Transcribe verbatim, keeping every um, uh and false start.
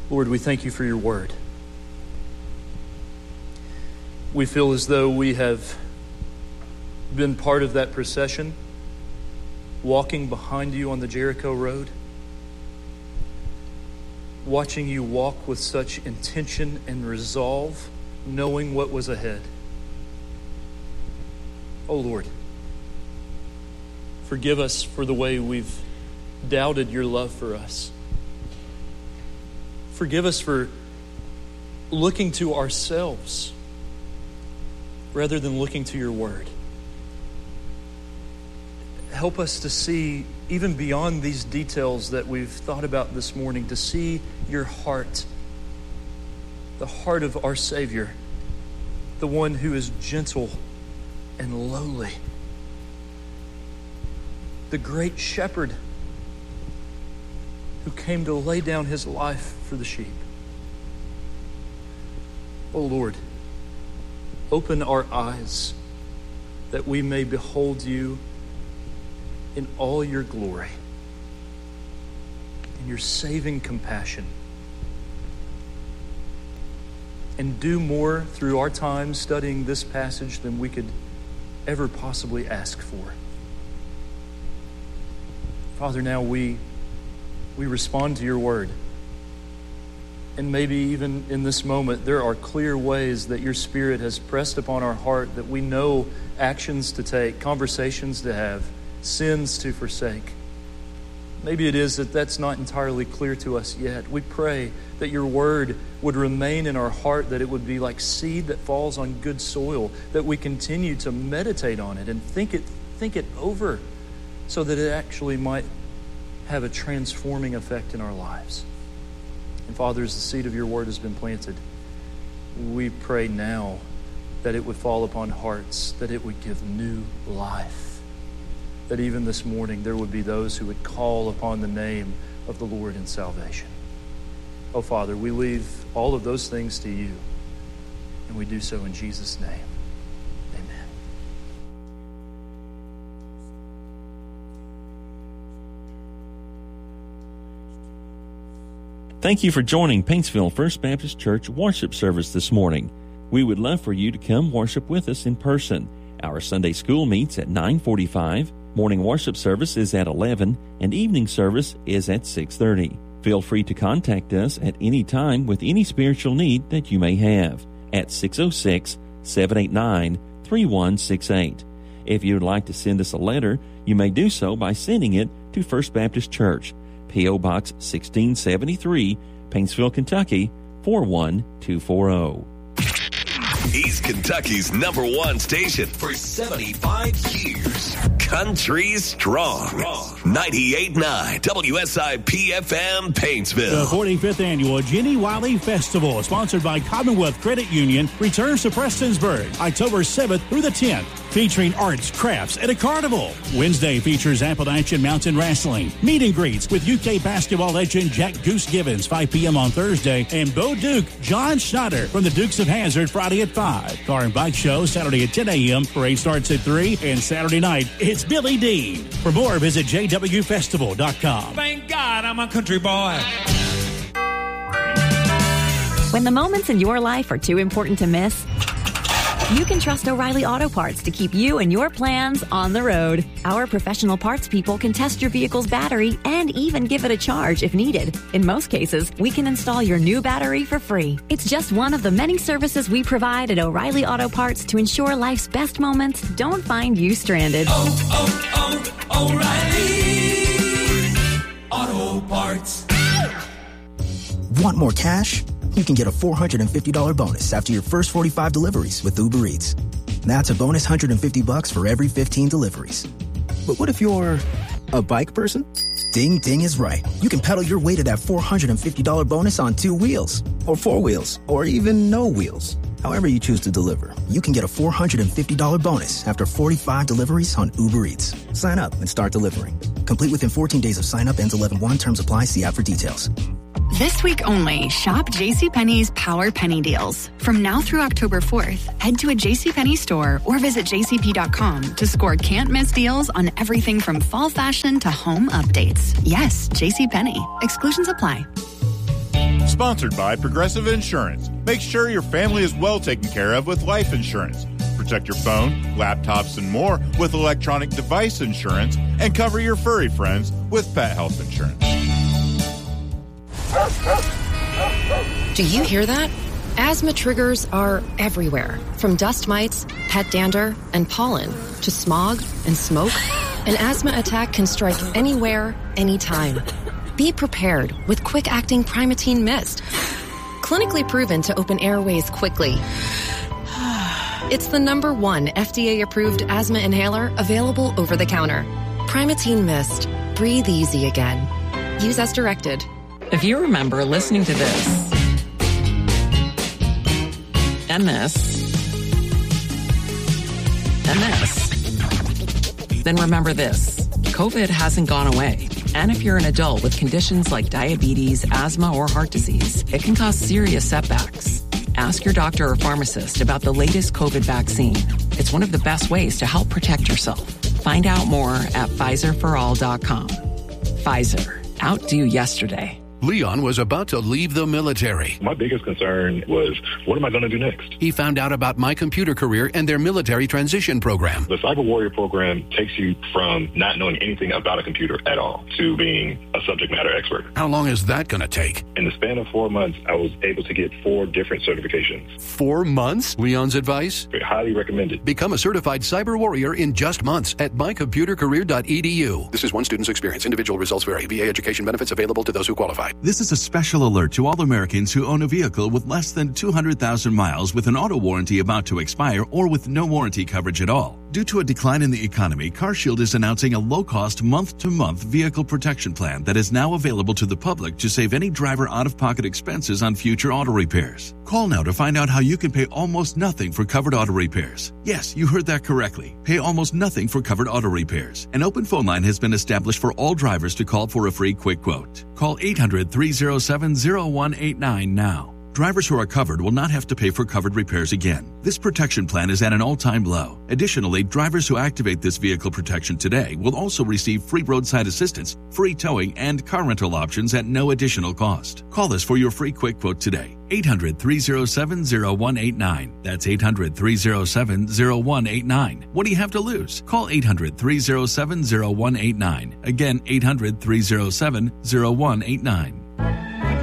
Lord, we thank you for your word. We feel as though we have been part of that procession, walking behind you on the Jericho road, watching you walk with such intention and resolve, knowing what was ahead. Oh Lord, forgive us for the way we've doubted your love for us. Forgive us for looking to ourselves rather than looking to your word. Help us to see, even beyond these details that we've thought about this morning, to see your heart, the heart of our Savior, the one who is gentle and lowly, the great shepherd who came to lay down his life for the sheep. Oh Lord, open our eyes that we may behold you in all your glory, in your saving compassion, and do more through our time studying this passage than we could ever possibly ask for. Father, now we we respond to your word. And maybe even in this moment, there are clear ways that your Spirit has pressed upon our heart that we know actions to take, conversations to have, sins to forsake. Maybe it is that that's not entirely clear to us yet. We pray that your word would remain in our heart, that it would be like seed that falls on good soil, that we continue to meditate on it and think it, think it over so that it actually might have a transforming effect in our lives. And Father, as the seed of your word has been planted, we pray now that it would fall upon hearts, that it would give new life, that even this morning there would be those who would call upon the name of the Lord in salvation. Oh Father, we leave all of those things to you, and we do so in Jesus' name. Amen. Thank you for joining Paintsville First Baptist Church worship service this morning. We would love for you to come worship with us in person. Our Sunday school meets at nine forty-five, morning worship service is at eleven, and evening service is at six thirty. Feel free to contact us at any time with any spiritual need that you may have at six oh six, seven eight nine, three one six eight. If you would like to send us a letter, you may do so by sending it to First Baptist Church, P O. Box sixteen seventy-three, Paintsville, Kentucky, four one two four zero. East Kentucky's number one station for seventy-five years. Country Strong. ninety-eight point nine W S I P F M Paintsville. The forty-fifth Annual Jenny Wiley Festival, sponsored by Commonwealth Credit Union, returns to Prestonsburg October seventh through the tenth, featuring arts, crafts, and a carnival. Wednesday features Appalachian Mountain Wrestling, meet and greets with U K basketball legend Jack Goose Gibbons, five p.m. on Thursday, and Bo Duke, John Schneider from the Dukes of Hazzard, Friday at five. Car and bike show Saturday at ten a.m. Parade starts at three, and Saturday night, it's Billy Dean. For more, visit j w festival dot com. Thank God I'm a country boy. When the moments in your life are too important to miss, you can trust O'Reilly Auto Parts to keep you and your plans on the road. Our professional parts people can test your vehicle's battery and even give it a charge if needed. In most cases, we can install your new battery for free. It's just one of the many services we provide at O'Reilly Auto Parts to ensure life's best moments don't find you stranded. Oh, oh, oh, O'Reilly Auto Parts. Want more cash? You can get a four hundred fifty dollars bonus after your first forty-five deliveries with Uber Eats. That's a bonus one hundred fifty bucks for every fifteen deliveries. But what if you're a bike person? Ding Ding is right. You can pedal your way to that four hundred fifty dollars bonus on two wheels, or four wheels, or even no wheels. However you choose to deliver, you can get a four hundred fifty dollars bonus after forty-five deliveries on Uber Eats. Sign up and start delivering. Complete within fourteen days of sign up. Ends eleven one. Terms apply. See app for details. This week only, shop JCPenney's Power Penny Deals. From now through October fourth, head to a JCPenney store or visit j c p dot com to score can't-miss deals on everything from fall fashion to home updates. Yes, JCPenney. Exclusions apply. Sponsored by Progressive Insurance. Make sure your family is well taken care of with life insurance. Protect your phone, laptops, and more with electronic device insurance, and cover your furry friends with pet health insurance. Do you hear that? Asthma triggers are everywhere, from dust mites, pet dander, and pollen, to smog and smoke. An asthma attack can strike anywhere, anytime. Be prepared with quick-acting Primatene Mist. Clinically proven to open airways quickly. It's the number one F D A-approved asthma inhaler available over the counter. Primatene Mist. Breathe easy again. Use as directed. If you remember listening to this, and this, and this, then remember this. COVID hasn't gone away. And if you're an adult with conditions like diabetes, asthma, or heart disease, it can cause serious setbacks. Ask your doctor or pharmacist about the latest COVID vaccine. It's one of the best ways to help protect yourself. Find out more at Pfizer for all dot com. Pfizer. Outdo yesterday. Leon was about to leave the military. My biggest concern was, what am I going to do next? He found out about My Computer Career and their military transition program. The Cyber Warrior program takes you from not knowing anything about a computer at all to being a subject matter expert. How long is that going to take? In the span of four months, I was able to get four different certifications. Four months? Leon's advice? Highly recommended. Become a certified cyber warrior in just months at my computer career dot e d u. This is one student's experience. Individual results vary. V A education benefits available to those who qualify. This is a special alert to all Americans who own a vehicle with less than two hundred thousand miles with an auto warranty about to expire or with no warranty coverage at all. Due to a decline in the economy, CarShield is announcing a low-cost month-to-month vehicle protection plan that is now available to the public to save any driver out-of-pocket expenses on future auto repairs. Call now to find out how you can pay almost nothing for covered auto repairs. Yes, you heard that correctly. Pay almost nothing for covered auto repairs. An open phone line has been established for all drivers to call for a free quick quote. Call eight hundred, three oh seven, oh one eight nine now. Drivers who are covered will not have to pay for covered repairs again. This protection plan is at an all-time low. Additionally, drivers who activate this vehicle protection today will also receive free roadside assistance, free towing, and car rental options at no additional cost. Call us for your free quick quote today. eight hundred, three oh seven, oh one eight nine. That's eight hundred, three oh seven, oh one eight nine. What do you have to lose? Call eight hundred, three oh seven, oh one eight nine. Again, eight hundred, three oh seven, oh one eight nine.